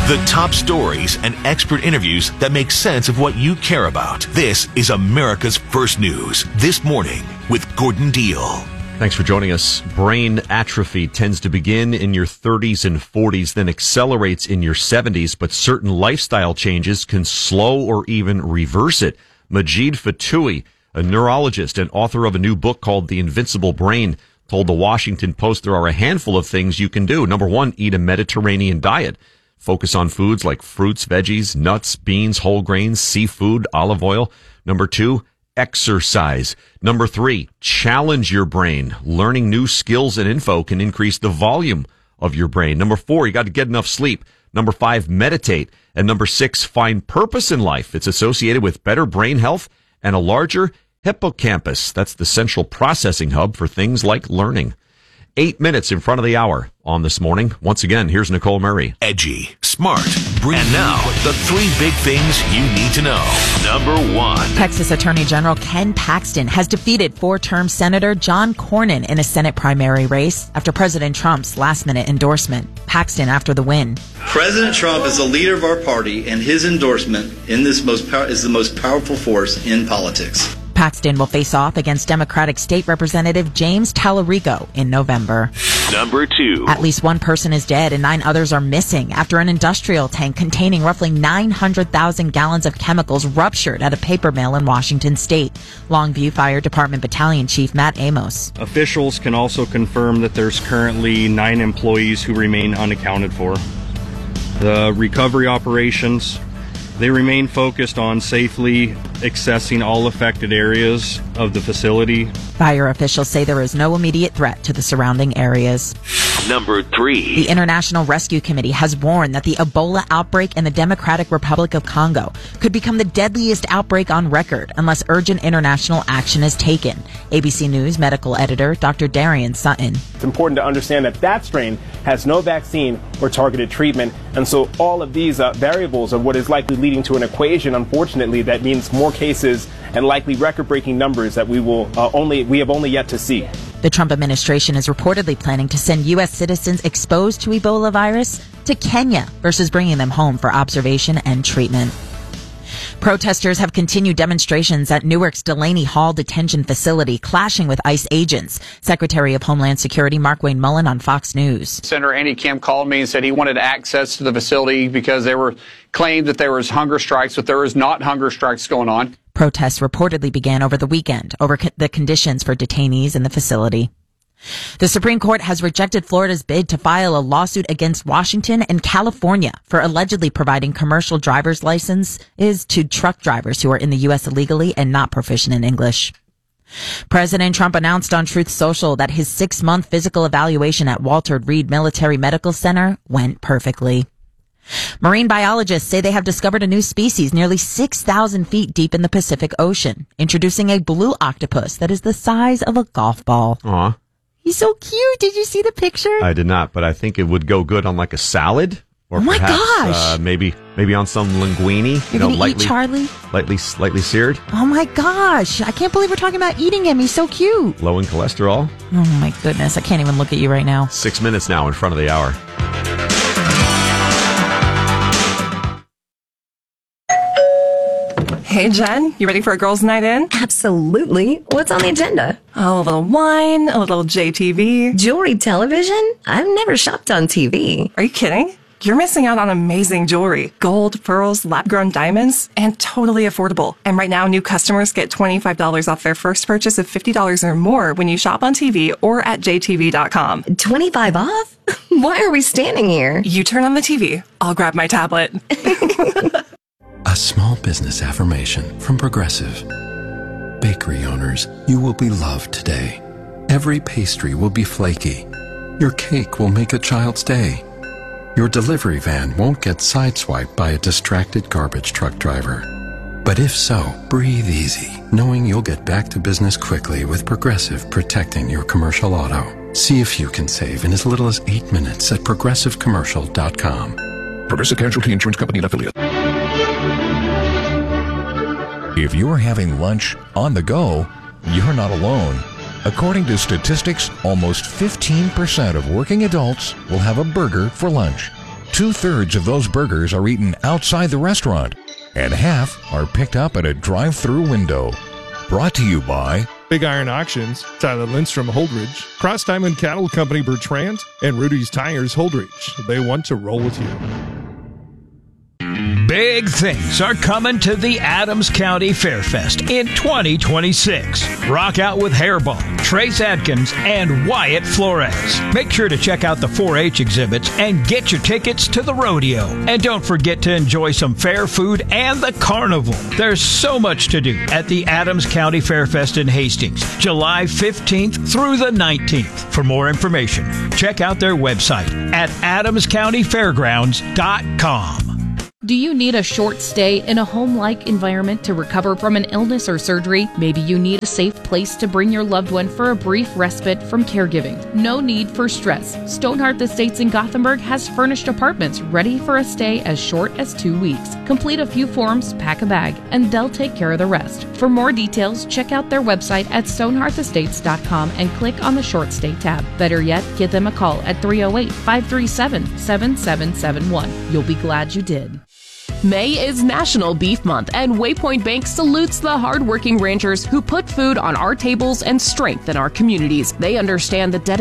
The top stories and expert interviews that make sense of what you care about. This is America's First News This Morning with Gordon Deal. Thanks for joining us. Brain atrophy tends to begin in your 30s and 40s, then accelerates in your 70s, but certain lifestyle changes can slow or even reverse it. Majid Fatui, a neurologist and author of a new book called The Invincible Brain, told the Washington Post there are a handful of things you can do. Number one, eat a Mediterranean diet. Focus on foods like fruits, veggies, nuts, beans, whole grains, seafood, olive oil. Number two, exercise. Number three, challenge your brain. Learning new skills and info can increase the volume of your brain. Number four, you got to get enough sleep. Number five, meditate. And number six, find purpose in life. It's associated with better brain health and a larger hippocampus. That's the central processing hub for things like learning. 8 minutes in front of the hour on This Morning. Once again, here's Nicole Murray. Edgy, smart, and now the three big things you need to know. Number one. Texas Attorney General Ken Paxton has defeated four-term Senator John Cornyn in a Senate primary race after President Trump's last-minute endorsement. Paxton after the win. President Trump is the leader of our party, and his endorsement in this is the most powerful force in politics. Paxton will face off against Democratic State Representative James Tallarico in November. Number two. At least one person is dead and 9 others are missing after an industrial tank containing roughly 900,000 gallons of chemicals ruptured at a paper mill in Washington State. Longview Fire Department Battalion Chief Matt Amos. Officials can also confirm that there's currently 9 employees who remain unaccounted for. The recovery operations, they remain focused on safely accessing all affected areas of the facility. Fire officials say there is no immediate threat to the surrounding areas. Number three. The International Rescue Committee has warned that the Ebola outbreak in the Democratic Republic of Congo could become the deadliest outbreak on record unless urgent international action is taken. ABC News medical editor Dr. Darian Sutton. It's important to understand that that strain has no vaccine or targeted treatment, and so all of these variables are what is likely leading to an equation, unfortunately, that means more cases and likely record-breaking numbers that we have only yet to see. The Trump administration is reportedly planning to send U.S. citizens exposed to Ebola virus to Kenya versus bringing them home for observation and treatment. Protesters have continued demonstrations at Newark's Delaney Hall detention facility, clashing with ICE agents. Secretary of Homeland Security Mark Wayne Mullen on Fox News. Senator Andy Kim called me and said he wanted access to the facility because they were claimed that there was hunger strikes, but there was not hunger strikes going on. Protests reportedly began over the weekend over the conditions for detainees in the facility. The Supreme Court has rejected Florida's bid to file a lawsuit against Washington and California for allegedly providing commercial driver's licenses to truck drivers who are in the U.S. illegally and not proficient in English. President Trump announced on Truth Social that his 6-month physical evaluation at Walter Reed Military Medical Center went perfectly. Marine biologists say they have discovered a new species nearly 6,000 feet deep in the Pacific Ocean, introducing a blue octopus that is the size of a golf ball. Aw. He's so cute. Did you see the picture? I did not, but I think it would go good on like a salad. Or oh my perhaps, gosh. Maybe on some linguine. You're going to eat Charlie? Lightly seared. Oh my gosh. I can't believe we're talking about eating him. He's so cute. Low in cholesterol. Oh my goodness. I can't even look at you right now. 6 minutes now in front of the hour. Hey, Jen, you ready for a girls' night in? Absolutely. What's on the agenda? Oh, a little wine, a little JTV. Jewelry television? I've never shopped on TV. Are you kidding? You're missing out on amazing jewelry. Gold, pearls, lab-grown diamonds, and totally affordable. And right now, new customers get $25 off their first purchase of $50 or more when you shop on TV or at jtv.com. 25 off? Why are we standing here? You turn on the TV. I'll grab my tablet. A small business affirmation from Progressive. Bakery owners, you will be loved today. Every pastry will be flaky. Your cake will make a child's day. Your delivery van won't get sideswiped by a distracted garbage truck driver. But if so, breathe easy, knowing you'll get back to business quickly with Progressive protecting your commercial auto. See if you can save in as little as 8 minutes at progressivecommercial.com. Progressive Casualty Insurance Company and Affiliate. If you're having lunch on the go, you're not alone. According to statistics, almost 15% of working adults will have a burger for lunch. 2/3 of those burgers are eaten outside the restaurant, and half are picked up at a drive-through window. Brought to you by Big Iron Auctions, Tyler Lindstrom Holdridge, Cross Diamond Cattle Company Bertrand, and Rudy's Tires Holdridge. They want to roll with you. Big things are coming to the Adams County Fairfest in 2026. Rock out with Hairball, Trace Adkins, and Wyatt Flores. Make sure to check out the 4-H exhibits and get your tickets to the rodeo. And don't forget to enjoy some fair food and the carnival. There's so much to do at the Adams County Fairfest in Hastings, July 15th through the 19th. For more information, check out their website at adamscountyfairgrounds.com. Do you need a short stay in a home-like environment to recover from an illness or surgery? Maybe you need a safe place to bring your loved one for a brief respite from caregiving. No need for stress. Stoneheart Estates in Gothenburg has furnished apartments ready for a stay as short as 2 weeks. Complete a few forms, pack a bag, and they'll take care of the rest. For more details, check out their website at stonehearthestates.com and click on the short stay tab. Better yet, give them a call at 308-537-7771. You'll be glad you did. May is National Beef Month, and Waypoint Bank salutes the hardworking ranchers who put food on our tables and strengthen our communities. They understand the dedication